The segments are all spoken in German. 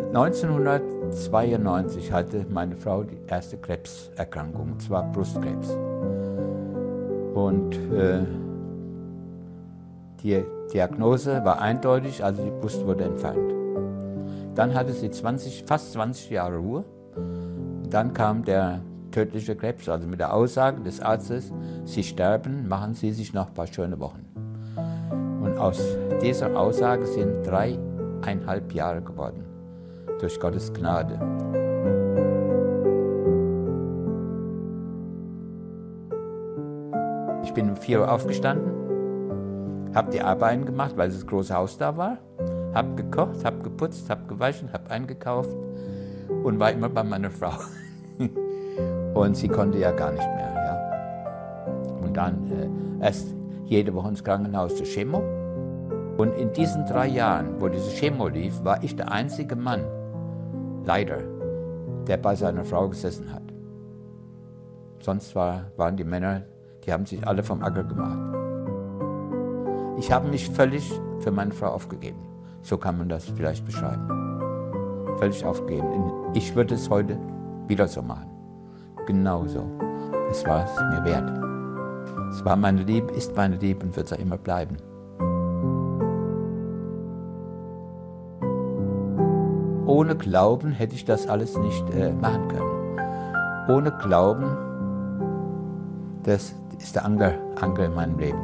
1992 hatte meine Frau die erste Krebserkrankung, und zwar Brustkrebs. Und die Diagnose war eindeutig, also die Brust wurde entfernt. Dann hatte sie fast 20 Jahre Ruhe. Dann kam der tödliche Krebs, also mit der Aussage des Arztes, Sie sterben, machen Sie sich noch ein paar schöne Wochen. Und aus dieser Aussage sind 3,5 Jahre geworden, durch Gottes Gnade. Ich bin um 4 Uhr aufgestanden, habe die Arbeiten gemacht, weil das große Haus da war, habe gekocht, habe geputzt, habe gewaschen, habe eingekauft und war immer bei meiner Frau. Und sie konnte ja gar nicht mehr. Ja. Und dann erst jede Woche ins Krankenhaus zur Chemo. Und in diesen 3 Jahren, wo diese Chemo lief, war ich der einzige Mann, leider, der bei seiner Frau gesessen hat. Sonst waren die Männer, die haben sich alle vom Acker gemacht. Ich habe mich völlig für meine Frau aufgegeben. So kann man das vielleicht beschreiben. Völlig aufgegeben. Ich würde es heute wieder so machen. Genau so. Es war es mir wert. Es war meine Liebe, ist meine Liebe und wird es auch immer bleiben. Ohne Glauben hätte ich das alles nicht machen können. Ohne Glauben, das ist der Anker in meinem Leben.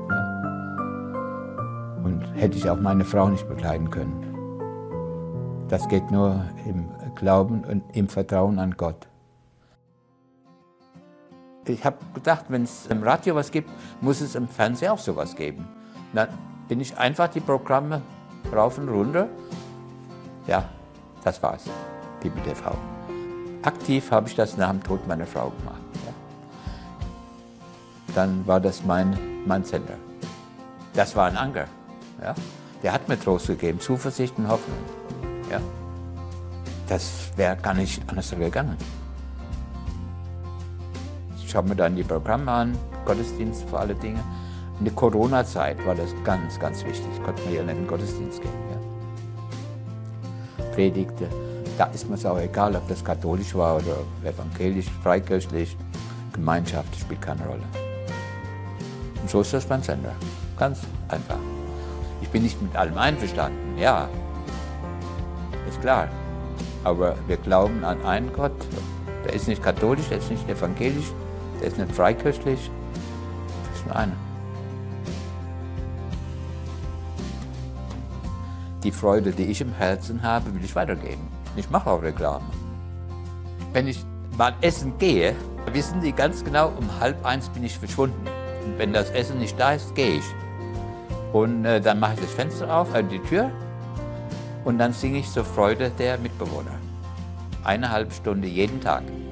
Ja. Und hätte ich auch meine Frau nicht begleiten können. Das geht nur im Glauben und im Vertrauen an Gott. Ich habe gedacht, wenn es im Radio was gibt, muss es im Fernsehen auch sowas geben. Dann bin ich einfach die Programme rauf und runter. Ja, das war's, Bibel TV. Aktiv habe ich das nach dem Tod meiner Frau gemacht. Ja. Dann war das mein Sender. Das war ein Anker. Ja. Der hat mir Trost gegeben, Zuversicht und Hoffnung. Ja. Das wäre gar nicht anders gegangen. Ich schaue mir dann die Programme an, Gottesdienst vor alle Dinge. In der Corona-Zeit war das ganz, ganz wichtig. Ich konnte mir ja nicht in den Gottesdienst gehen. Ja. Predigte, da ist mir es auch egal, ob das katholisch war oder evangelisch, freikirchlich. Gemeinschaft spielt keine Rolle. Und so ist das beim Sender. Ganz einfach. Ich bin nicht mit allem einverstanden, ja. Ist klar. Aber wir glauben an einen Gott. Der ist nicht katholisch, der ist nicht evangelisch, der ist nicht freikirchlich. Das ist nur einer. Die Freude, die ich im Herzen habe, will ich weitergeben. Ich mache auch Reklame. Wenn ich mal essen gehe, wissen die ganz genau, um 12:30 bin ich verschwunden. Und wenn das Essen nicht da ist, gehe ich. Und dann mache ich das Fenster auf, die Tür, und dann singe ich zur Freude der Mitbewohner. 1,5 Stunde jeden Tag.